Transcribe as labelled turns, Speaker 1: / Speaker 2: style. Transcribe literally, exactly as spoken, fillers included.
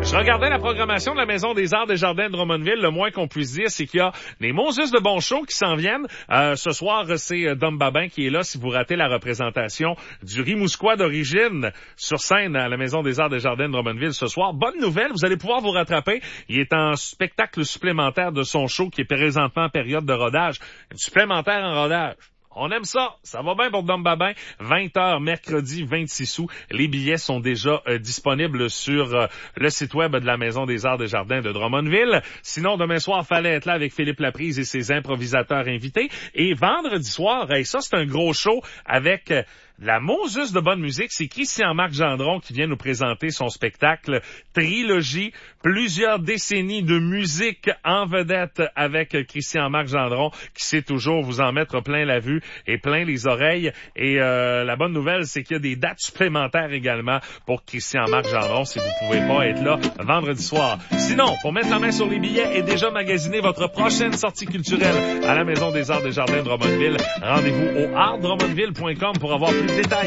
Speaker 1: Je regardais la programmation de la Maison des Arts des Jardins de Drummondville. Le moins qu'on puisse dire, c'est qu'il y a des Moses de bons shows qui s'en viennent. Euh, ce soir, c'est euh, Dom Babin qui est là si vous ratez la représentation du Rimouskois d'origine sur scène à la Maison des Arts des Jardins de Drummondville ce soir. Bonne nouvelle, vous allez pouvoir vous rattraper. Il est en spectacle supplémentaire de son show qui est présentement en période de rodage. Supplémentaire en rodage. On aime ça. Ça va bien pour Dom Babin. vingt heures, mercredi, vingt-six août. Les billets sont déjà euh, disponibles sur euh, le site web de la Maison des Arts des Jardins de Drummondville. Sinon, demain soir, fallait être là avec Philippe Laprise et ses improvisateurs invités. Et vendredi soir, hey, ça, c'est un gros show avec... Euh, la Moses de bonne musique, c'est Christian-Marc Gendron qui vient nous présenter son spectacle Trilogie, plusieurs décennies de musique en vedette avec Christian-Marc Gendron qui sait toujours vous en mettre plein la vue et plein les oreilles. Et euh, la bonne nouvelle, c'est qu'il y a des dates supplémentaires également pour Christian-Marc Gendron si vous pouvez pas être là vendredi soir. Sinon, pour mettre la main sur les billets et déjà magasiner votre prochaine sortie culturelle à la Maison des Arts des Jardins de Drummondville, rendez-vous au art drummondville point com pour avoir plus de détails.